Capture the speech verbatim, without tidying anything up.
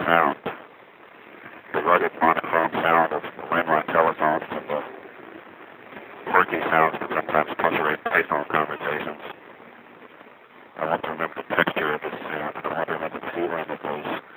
sound, the rugged monochrome sound of the landline telephones and the murky sounds that sometimes punctuate payphone conversations. I want to remember the texture of the sound, and I want to remember the feeling of those